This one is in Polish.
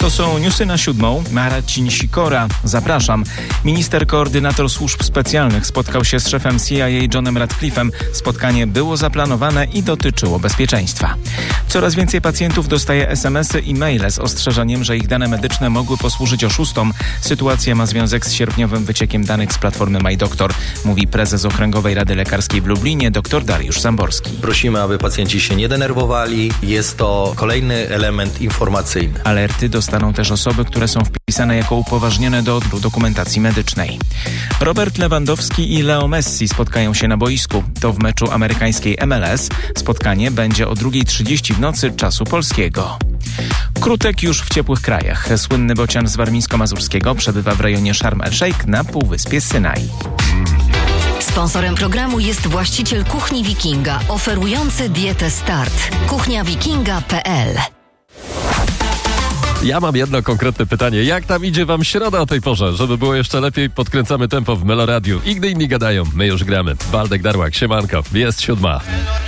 To są newsy na 7:00. Marcin Sikora. Zapraszam. Minister koordynator służb specjalnych spotkał się z szefem CIA Johnem Ratcliffe'em. Spotkanie było zaplanowane i dotyczyło bezpieczeństwa. Coraz więcej pacjentów dostaje SMS-y i maile z ostrzeżeniem, że ich dane medyczne mogły posłużyć oszustom. Sytuacja ma związek z sierpniowym wyciekiem danych z platformy MyDoktor, mówi prezes Okręgowej Rady Lekarskiej w Lublinie dr Dariusz Samborski. Prosimy, aby pacjenci się nie denerwowali. Jest to kolejny element informacyjny. Alerty dostaną też osoby, które są wpisane jako upoważnione do odbioru dokumentacji medycznej. Robert Lewandowski i Leo Messi spotkają się na boisku. To w meczu amerykańskiej MLS. Spotkanie będzie o 2:30 w nocy czasu polskiego. Krutek już w ciepłych krajach. Słynny bocian z warmińsko-mazurskiego przebywa w rejonie Sharm el-Sheikh na półwyspie Synaj. Sponsorem programu jest właściciel Kuchni Wikinga, oferujący dietę Start. kuchniawikinga.pl. Ja mam jedno konkretne pytanie. Jak tam idzie wam środa o tej porze? Żeby było jeszcze lepiej, podkręcamy tempo w Meloradiu. I gdy inni gadają, my już gramy. Waldek Darłak, siemanko, jest 7:00.